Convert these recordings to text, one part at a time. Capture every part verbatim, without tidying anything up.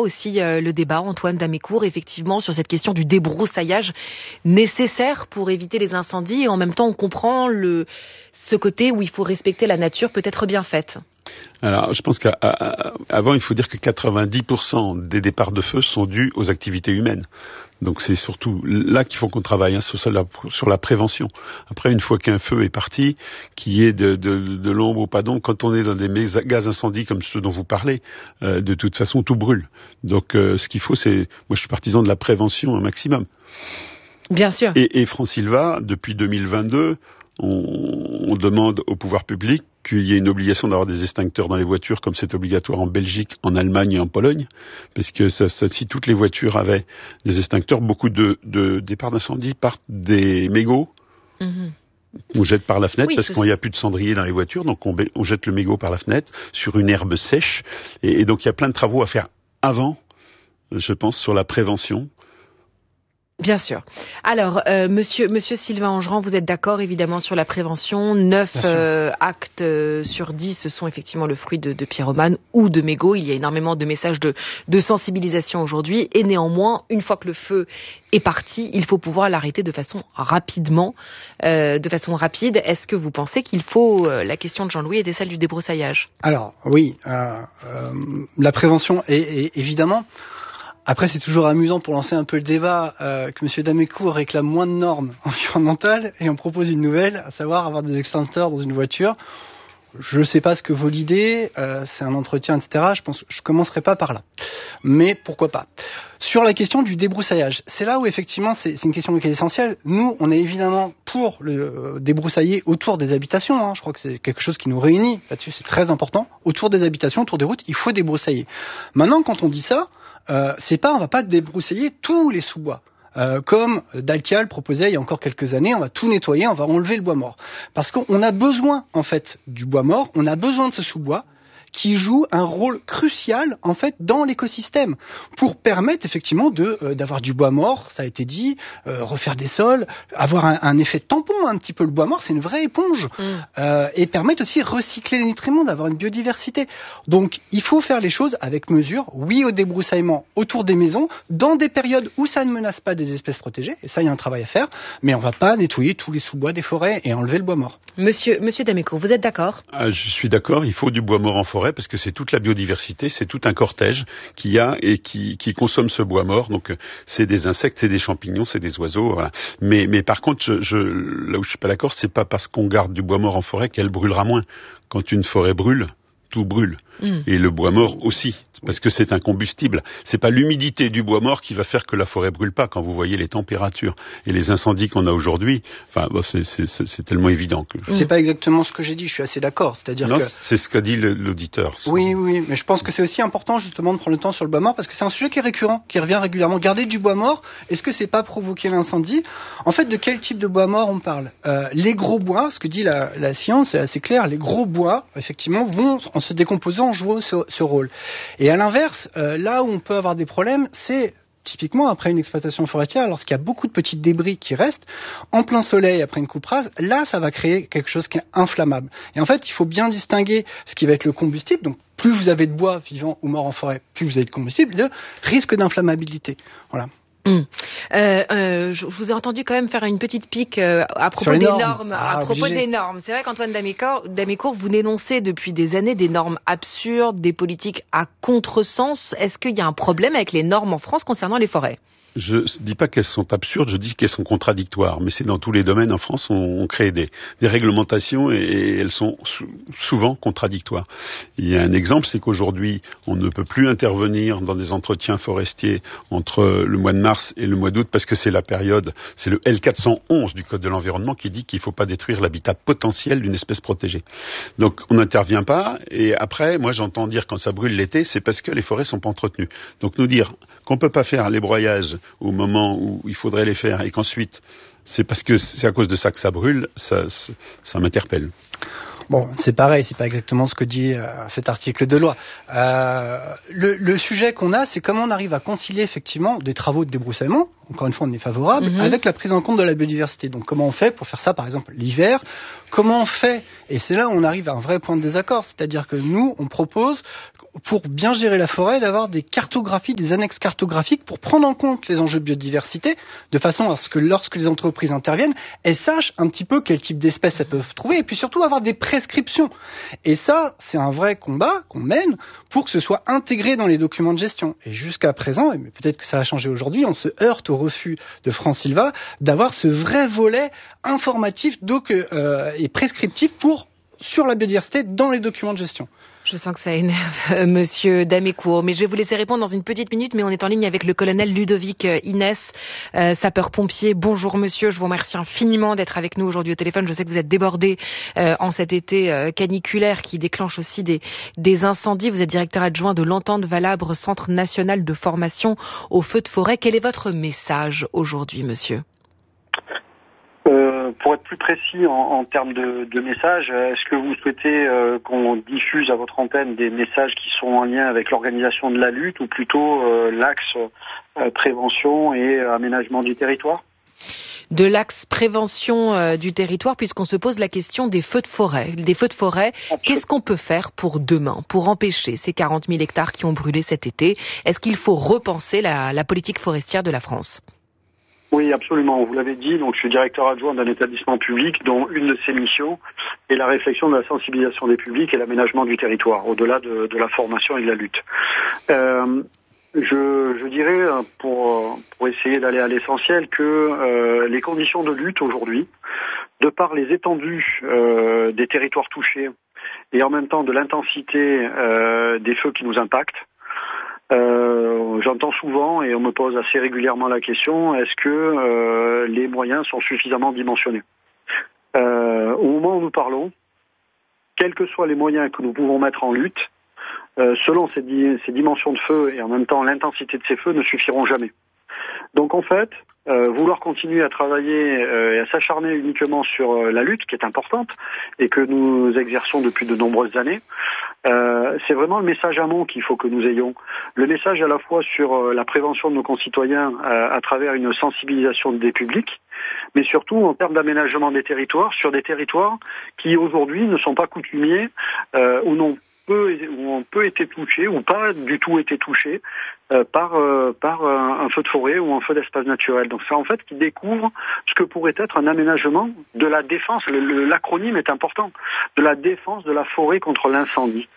aussi euh, le débat, Antoine Damécourt, effectivement, sur cette question du débroussaillage nécessaire pour éviter les incendies. Et en même temps, on comprend le, ce côté où il faut respecter la nature peut-être bien faite. Alors, je pense qu'avant, il faut dire que quatre-vingt-dix pour cent des départs de feu sont dus aux activités humaines. Donc c'est surtout là qu'il faut qu'on travaille, hein, sur, la, sur la prévention. Après, une fois qu'un feu est parti, qu'il y ait de, de, de l'ombre ou pas d'ombre, quand on est dans des gaz incendies comme ceux dont vous parlez, euh, de toute façon, tout brûle. Donc euh, ce qu'il faut, c'est... Moi, je suis partisan de la prévention un maximum. Bien sûr. Et, et Francilva, depuis deux mille vingt-deux, on, on demande au pouvoir public qu'il y ait une obligation d'avoir des extincteurs dans les voitures, comme c'est obligatoire en Belgique, en Allemagne et en Pologne, parce que ça, ça, si toutes les voitures avaient des extincteurs, beaucoup de, de départs d'incendie partent des mégots. Mm-hmm. On jette par la fenêtre, oui, parce qu'il n'y a plus de cendrier dans les voitures, donc on, on jette le mégot par la fenêtre sur une herbe sèche, et, et donc il y a plein de travaux à faire avant, je pense, sur la prévention. Bien sûr. Alors, euh, monsieur, monsieur Sylvain Angerand, vous êtes d'accord évidemment sur la prévention. Neuf euh, actes euh, sur dix, ce sont effectivement le fruit de, de pyromanes ou de mégots. Il y a énormément de messages de, de sensibilisation aujourd'hui. Et néanmoins, une fois que le feu est parti, il faut pouvoir l'arrêter de façon rapidement, euh, de façon rapide. Est-ce que vous pensez qu'il faut, euh, la question de Jean-Louis était celle du débroussaillage? Alors, oui, euh, euh, la prévention est, est évidemment... Après, c'est toujours amusant pour lancer un peu le débat euh, que M. Damécourt réclame moins de normes environnementales et on propose une nouvelle, à savoir avoir des extincteurs dans une voiture. Je ne sais pas ce que vaut l'idée, euh, c'est un entretien, et cetera. Je pense, je commencerai pas par là. Mais pourquoi pas. Sur la question du débroussaillage, c'est là où effectivement c'est, c'est une question qui est essentielle. Nous, on est évidemment pour le euh, débroussailler autour des habitations. Hein. Je crois que c'est quelque chose qui nous réunit. Là-dessus, c'est très important. Autour des habitations, autour des routes, il faut débroussailler. Maintenant, quand on dit ça, euh, c'est pas, on va pas débroussailler tous les sous-bois. Euh, comme Dalkial proposait il y a encore quelques années, on va tout nettoyer, on va enlever le bois mort. Parce qu'on a besoin, en fait, du bois mort, on a besoin de ce sous-bois qui joue un rôle crucial, en fait, dans l'écosystème, pour permettre, effectivement, de, euh, d'avoir du bois mort, ça a été dit, euh, refaire des sols, avoir un, un effet de tampon, un petit peu. Le bois mort, c'est une vraie éponge, mm. euh, et permettre aussi recycler les nutriments, d'avoir une biodiversité. Donc, il faut faire les choses avec mesure, oui au débroussaillement autour des maisons, dans des périodes où ça ne menace pas des espèces protégées, et ça, il y a un travail à faire, mais on ne va pas nettoyer tous les sous-bois des forêts et enlever le bois mort. Monsieur, monsieur Damécourt, vous êtes d'accord? ah, Je suis d'accord, il faut du bois mort en forêt, parce que c'est toute la biodiversité, c'est tout un cortège qu'il y a et qui, qui consomme ce bois mort. Donc c'est des insectes, c'est des champignons, c'est des oiseaux. Voilà. Mais, mais par contre, je, je, là où je suis pas d'accord, c'est pas parce qu'on garde du bois mort en forêt qu'elle brûlera moins. Quand une forêt brûle, tout brûle. Mmh. Et le bois mort aussi, parce que c'est un combustible. C'est pas l'humidité du bois mort qui va faire que la forêt brûle pas. Quand vous voyez les températures et les incendies qu'on a aujourd'hui, enfin, bon, c'est, c'est, c'est, c'est tellement évident que. Mmh. C'est pas exactement ce que j'ai dit. Je suis assez d'accord. C'est-à-dire non, que c'est ce qu'a dit le, l'auditeur. Oui, oui, mais je pense que c'est aussi important justement de prendre le temps sur le bois mort parce que c'est un sujet qui est récurrent, qui revient régulièrement. Garder du bois mort, est-ce que c'est pas provoquer l'incendie? En fait, de quel type de bois mort on parle? euh, Les gros bois, ce que dit la, la science, c'est assez clair. Les gros bois, effectivement, vont en se décomposant jouer ce, ce rôle. Et à l'inverse, euh, là où on peut avoir des problèmes, c'est typiquement après une exploitation forestière, lorsqu'il y a beaucoup de petits débris qui restent, en plein soleil après une coupe rase, là ça va créer quelque chose qui est inflammable. Et en fait, il faut bien distinguer ce qui va être le combustible, donc plus vous avez de bois vivant ou mort en forêt, plus vous avez de combustible, de risque d'inflammabilité. Voilà. Mmh. Euh, euh, je vous ai entendu quand même faire une petite pique euh, à propos des normes. normes ah, à propos obligé. des normes. C'est vrai qu'Antoine Damécourt, Damécourt, vous dénoncez depuis des années des normes absurdes, des politiques à contresens. Est-ce qu'il y a un problème avec les normes en France concernant les forêts ? Je ne dis pas qu'elles sont absurdes, je dis qu'elles sont contradictoires. Mais c'est dans tous les domaines en France, on, on crée des, des réglementations et, et elles sont sou, souvent contradictoires. Il y a un exemple, c'est qu'aujourd'hui, on ne peut plus intervenir dans des entretiens forestiers entre le mois de mars et le mois d'août parce que c'est la période, c'est le L quatre cent onze du Code de l'environnement qui dit qu'il ne faut pas détruire l'habitat potentiel d'une espèce protégée. Donc on n'intervient pas et après, moi j'entends dire quand ça brûle l'été, c'est parce que les forêts sont pas entretenues. Donc nous dire qu'on ne peut pas faire les broyages au moment où il faudrait les faire et qu'ensuite c'est parce que c'est à cause de ça que ça brûle, ça, ça, ça m'interpelle. Bon, c'est pareil, c'est pas exactement ce que dit euh, cet article de loi. Euh, le, le sujet qu'on a, c'est comment on arrive à concilier effectivement des travaux de débroussaillement, encore une fois on est favorable, mmh. avec la prise en compte de la biodiversité. Donc comment on fait pour faire ça par exemple l'hiver? Comment on fait? Et c'est là où on arrive à un vrai point de désaccord, c'est-à-dire que nous on propose pour bien gérer la forêt d'avoir des cartographies, des annexes cartographiques pour prendre en compte les enjeux de biodiversité, de façon à ce que lorsque les entreprises interviennent, elles sachent un petit peu quel type d'espèces elles peuvent trouver, et puis surtout avoir des prescriptions. Et ça, c'est un vrai combat qu'on mène pour que ce soit intégré dans les documents de gestion. Et jusqu'à présent, et peut-être que ça a changé aujourd'hui, on se heurte au refus de France Silva d'avoir ce vrai volet informatif donc, euh, et prescriptif pour, sur la biodiversité dans les documents de gestion. Je sens que ça énerve euh, Monsieur Damécourt, mais je vais vous laisser répondre dans une petite minute, mais on est en ligne avec le colonel Ludovic euh, Inès, euh, sapeur-pompier. Bonjour monsieur, je vous remercie infiniment d'être avec nous aujourd'hui au téléphone. Je sais que vous êtes débordé euh, en cet été euh, caniculaire qui déclenche aussi des, des incendies. Vous êtes directeur adjoint de l'Entente Valabre, Centre national de formation aux feux de forêt. Quel est votre message aujourd'hui, monsieur ? Euh, pour être plus précis en, en termes de, de messages, est-ce que vous souhaitez euh, qu'on diffuse à votre antenne des messages qui sont en lien avec l'organisation de la lutte ou plutôt euh, l'axe euh, prévention et aménagement du territoire ? De l'axe prévention euh, du territoire, puisqu'on se pose la question des feux de forêt. Des feux de forêt, Absolument. Qu'est-ce qu'on peut faire pour demain, pour empêcher ces quarante mille hectares qui ont brûlé cet été ? Est-ce qu'il faut repenser la, la politique forestière de la France ? Oui, absolument. Vous l'avez dit, donc je suis directeur adjoint d'un établissement public dont une de ses missions est la réflexion de la sensibilisation des publics et l'aménagement du territoire, au-delà de, de la formation et de la lutte. Euh, je, je dirais, pour, pour essayer d'aller à l'essentiel, que euh, les conditions de lutte aujourd'hui, de par les étendues euh, des territoires touchés et en même temps de l'intensité euh, des feux qui nous impactent, Euh, j'entends souvent et on me pose assez régulièrement la question, est-ce que euh, les moyens sont suffisamment dimensionnés ? euh, Au moment où nous parlons, quels que soient les moyens que nous pouvons mettre en lutte, euh, selon ces, di- ces dimensions de feu et en même temps l'intensité de ces feux ne suffiront jamais. Donc en fait, euh, vouloir continuer à travailler euh, et à s'acharner uniquement sur euh, la lutte, qui est importante et que nous exerçons depuis de nombreuses années, euh, c'est vraiment le message amont qu'il faut que nous ayons. Le message à la fois sur euh, la prévention de nos concitoyens euh, à travers une sensibilisation des publics, mais surtout en termes d'aménagement des territoires, sur des territoires qui aujourd'hui ne sont pas coutumiers euh, ou non peu, où ont peu été touchés ou pas du tout été touchés euh, par euh, par un, un feu de forêt ou un feu d'espace naturel. Donc c'est en fait qui découvre ce que pourrait être un aménagement de la défense. Le, le, l'acronyme est important, de la défense de la forêt contre l'incendie.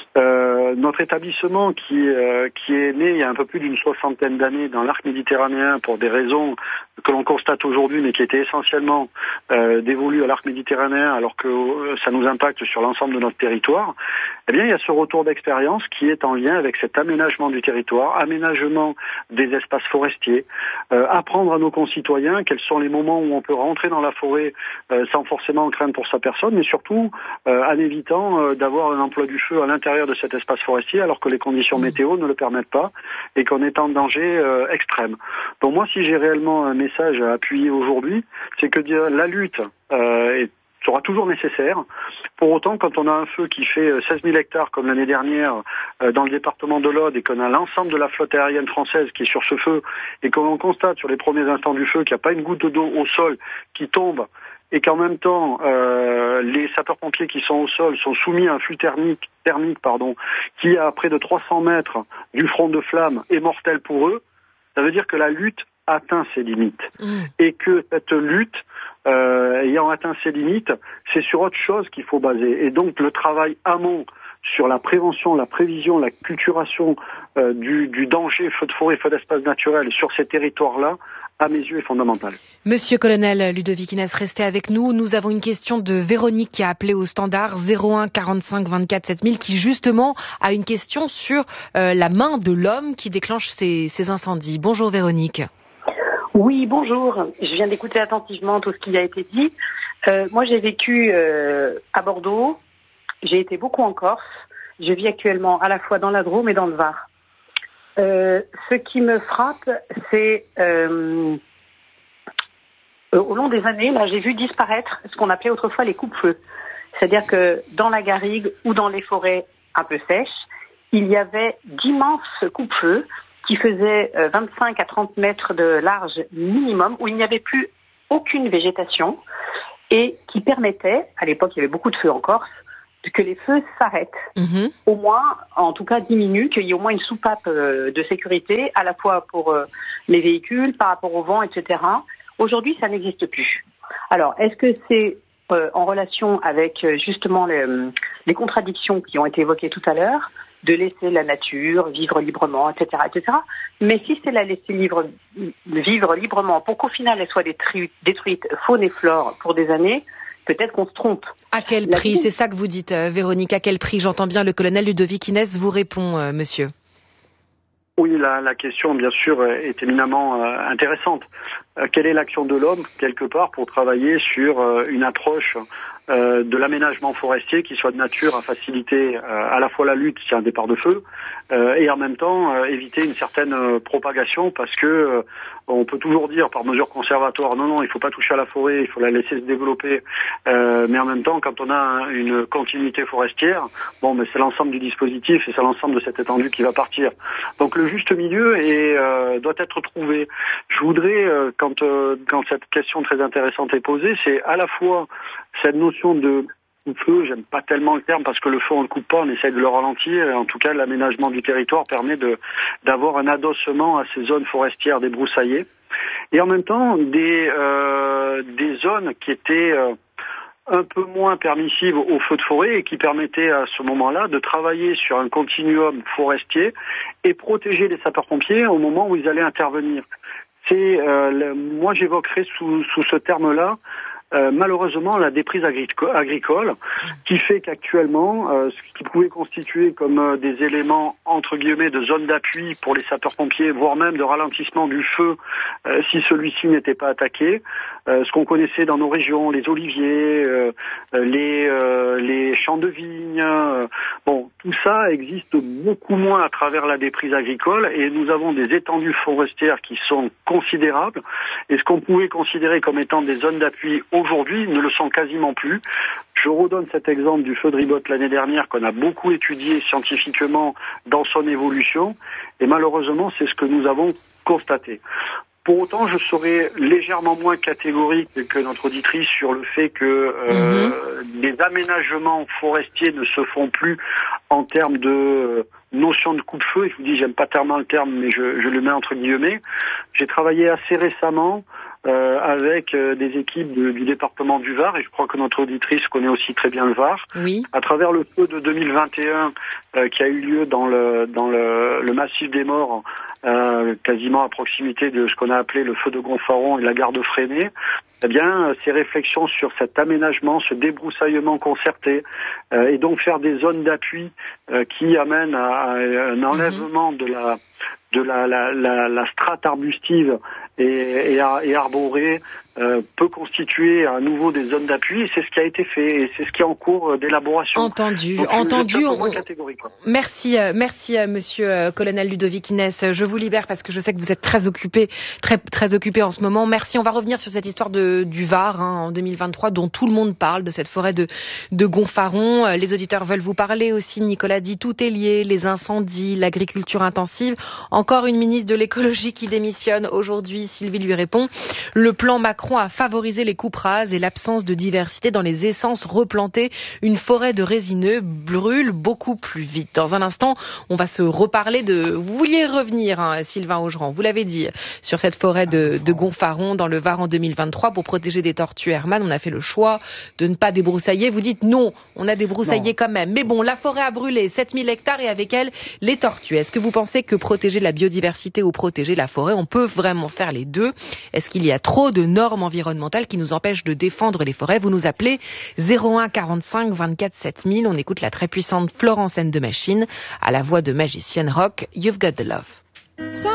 Euh, notre établissement qui euh, qui est né il y a un peu plus d'une soixantaine d'années dans l'arc méditerranéen pour des raisons que l'on constate aujourd'hui, mais qui étaient essentiellement euh, dévolues à l'arc méditerranéen, alors que euh, ça nous impacte sur l'ensemble de notre territoire. Eh bien, il y a ce retour d'expérience qui est en lien avec cet aménagement du territoire, aménagement des espaces forestiers, euh, apprendre à nos concitoyens quels sont les moments où on peut rentrer dans la forêt euh, sans forcément craindre pour sa personne, mais surtout euh, en évitant euh, d'avoir un emploi du feu à l'intérieur de cet espace forestier alors que les conditions météo ne le permettent pas et qu'on est en danger euh, extrême. Donc moi, si j'ai réellement un message à appuyer aujourd'hui, c'est que la lutte euh, est sera toujours nécessaire. Pour autant, quand on a un feu qui fait seize mille hectares comme l'année dernière euh, dans le département de l'Aude et qu'on a l'ensemble de la flotte aérienne française qui est sur ce feu et qu'on constate sur les premiers instants du feu qu'il n'y a pas une goutte d'eau au sol qui tombe et qu'en même temps euh, les sapeurs-pompiers qui sont au sol sont soumis à un flux thermique, thermique pardon, qui à près de trois cents mètres du front de flamme est mortel pour eux, ça veut dire que la lutte atteint ses limites. Mmh. Et que cette lutte, euh, ayant atteint ses limites, c'est sur autre chose qu'il faut baser. Et donc le travail amont sur la prévention, la prévision, la culturation euh, du, du danger feu de forêt, feu d'espace naturel sur ces territoires-là, à mes yeux, est fondamental. Monsieur colonel Ludovic Inès, restez avec nous. Nous avons une question de Véronique qui a appelé au standard zéro un quarante-cinq vingt-quatre sept mille qui justement a une question sur euh, la main de l'homme qui déclenche ces, ces incendies. Bonjour Véronique. Oui, bonjour. Je viens d'écouter attentivement tout ce qui a été dit. Euh, moi, j'ai vécu euh, à Bordeaux. J'ai été beaucoup en Corse. Je vis actuellement à la fois dans la Drôme et dans le Var. Euh, ce qui me frappe, c'est euh, euh, au long des années, là, j'ai vu disparaître ce qu'on appelait autrefois les coupe-feux. C'est-à-dire que dans la garrigue ou dans les forêts un peu sèches, il y avait d'immenses coupe-feux qui faisait euh, vingt-cinq à trente mètres de large minimum, où il n'y avait plus aucune végétation et qui permettait, à l'époque il y avait beaucoup de feux en Corse, que les feux s'arrêtent, mmh. au moins, en tout cas diminuent, qu'il y ait au moins une soupape euh, de sécurité, à la fois pour euh, les véhicules, par rapport au vent, et cetera. Aujourd'hui, ça n'existe plus. Alors, est-ce que c'est euh, en relation avec euh, justement les, les contradictions qui ont été évoquées tout à l'heure, de laisser la nature vivre librement, et cetera, et cetera. Mais si c'est la laisser vivre, vivre librement pour qu'au final elle soit détruite, détruite faune et flore pour des années, peut-être qu'on se trompe. À quel prix? C'est ça que vous dites, euh, Véronique. À quel prix? J'entends bien le colonel Ludovic Inès vous répond, euh, monsieur. Oui, la, la question, bien sûr, est éminemment euh, intéressante. Euh, quelle est l'action de l'homme, quelque part, pour travailler sur euh, une approche euh, de l'aménagement forestier qui soit de nature à faciliter euh, à la fois la lutte s'il y a un départ de feu euh, et en même temps euh, éviter une certaine euh, propagation, parce que euh, on peut toujours dire par mesure conservatoire non non il faut pas toucher à la forêt, il faut la laisser se développer, euh, mais en même temps quand on a un, une continuité forestière, bon mais c'est l'ensemble du dispositif et c'est l'ensemble de cette étendue qui va partir. Donc le juste milieu est, euh, doit être trouvé. Je voudrais euh, quand euh, quand cette question très intéressante est posée, c'est à la fois cette notion de feu, j'aime pas tellement le terme parce que le feu on le coupe pas, on essaie de le ralentir, et en tout cas l'aménagement du territoire permet de d'avoir un adossement à ces zones forestières débroussaillées, et en même temps des euh, des zones qui étaient euh, un peu moins permissives aux feux de forêt et qui permettaient à ce moment-là de travailler sur un continuum forestier et protéger les sapeurs-pompiers au moment où ils allaient intervenir. C'est euh, le, moi j'évoquerais sous sous ce terme-là Euh, malheureusement la déprise agrico- agricole qui fait qu'actuellement euh, ce qui pouvait constituer comme euh, des éléments entre guillemets de zone d'appui pour les sapeurs-pompiers, voire même de ralentissement du feu euh, si celui-ci n'était pas attaqué, euh, ce qu'on connaissait dans nos régions, les oliviers, euh, les euh, les champs de vignes, euh, bon tout ça existe beaucoup moins à travers la déprise agricole, et nous avons des étendues forestières qui sont considérables, et ce qu'on pouvait considérer comme étant des zones d'appui aujourd'hui ne le sont quasiment plus. Je redonne cet exemple du feu de ribote l'année dernière qu'on a beaucoup étudié scientifiquement dans son évolution, et malheureusement c'est ce que nous avons constaté. Pour autant, je serais légèrement moins catégorique que notre auditrice sur le fait que euh, mmh. les aménagements forestiers ne se font plus en termes de euh, notion de coupe-feu. Et je vous dis, j'aime pas tellement le terme, mais je, je le mets entre guillemets. J'ai travaillé assez récemment euh, avec euh, des équipes de, du département du Var, et je crois que notre auditrice connaît aussi très bien le Var. Oui. À travers le feu de deux mille vingt et un euh, qui a eu lieu dans le dans le, le massif des Morts, euh, quasiment à proximité de ce qu'on a appelé le feu de Gonfaron et la gare de Fresnay. Eh bien, ces réflexions sur cet aménagement, ce débroussaillement concerté, euh, et donc faire des zones d'appui euh, qui amènent à, à un enlèvement de la de la, la, la, la strate arbustive et, et, et arborée euh, peut constituer à nouveau des zones d'appui, et c'est ce qui a été fait, et c'est ce qui est en cours d'élaboration. Entendu, donc, entendu. On... On... Merci, euh, merci, euh, monsieur euh, colonel Ludovic Inès. Je vous libère parce que je sais que vous êtes très occupé, très très occupé en ce moment. Merci. On va revenir sur cette histoire de du Var hein, en deux mille vingt-trois, dont tout le monde parle, de cette forêt de de Gonfaron. Euh, les auditeurs veulent vous parler aussi. Nicolas dit tout est lié, les incendies, l'agriculture intensive. Encore une ministre de l'écologie qui démissionne aujourd'hui. Sylvie lui répond. Le plan Macron a favorisé les coupes rases et l'absence de diversité dans les essences replantées. Une forêt de résineux brûle beaucoup plus vite. Dans un instant, on va se reparler de... Vous vouliez revenir, hein, Sylvain Augeran, vous l'avez dit, sur cette forêt de, de Gonfaron dans le Var en deux mille vingt-trois pour protéger des tortues Hermann. On a fait le choix de ne pas débroussailler. Vous dites non, on a débroussaillé non. quand même. Mais bon, la forêt a brûlé, sept mille hectares et avec elle, les tortues. Est-ce que vous pensez que protéger la biodiversité ou protéger la forêt, on peut vraiment faire les deux? Est-ce qu'il y a trop de normes environnementales qui nous empêchent de défendre les forêts? Vous nous appelez zéro un quarante-cinq vingt-quatre sept mille. On écoute la très puissante Florence and the Machine à la voix de magicienne rock. You've Got the Love.